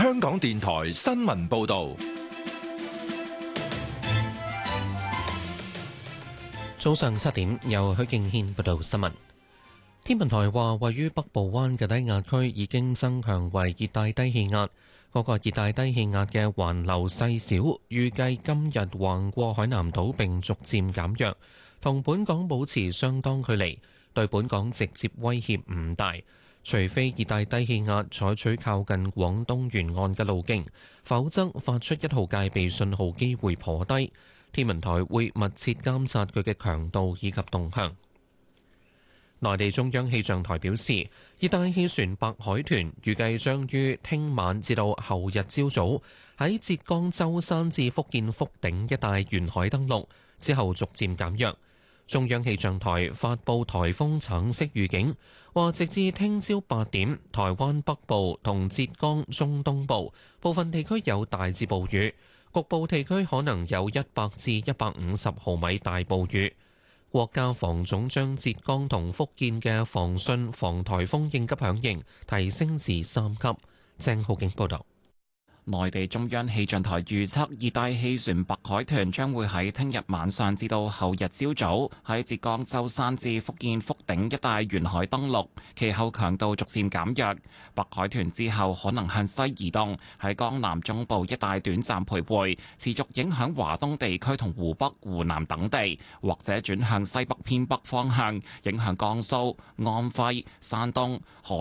香港電台新聞報道。 早上7點，由許敬軒報道新聞。天文台話，位於北部灣嘅低壓區已經增強為熱帶低氣壓。嗰個熱帶低氣壓嘅環流細小，預計今日橫過海南島並逐漸減弱，同本港保持相當距離，對本港直接威脅唔大。除非熱帶低氣壓採取靠近廣東沿岸嘅路徑，否則發出1號戒備信號機會頗低。天文台會密切監察佢嘅強度以及動向。內地中央氣象台表示，熱帶氣旋白海豚預計將於聽晚至到後日朝早喺浙江舟山至福建福鼎一帶沿海登陸，之後逐漸減弱。中央氣象台發布颱風橙色預警，話直至聽朝8點，台灣北部同浙江中東部部分地區有大至暴雨，局部地區可能有100至150毫米大暴雨。國家防總將浙江同福建嘅防汛防颱風應急響應提升至3級。鄭浩景報道。 內地中央氣象台預測，熱帶氣旋白海豚將會喺聽日晚上至到後日朝早喺浙江舟山至福建福鼎一帶沿海登陸，其後強度逐漸減弱。白海豚之後可能向西移動，喺江南中部一帶短暫徘徊，持續影響華東地區同湖北、湖南等地，或者轉向西北偏北方向，影響江蘇、安徽、山東、河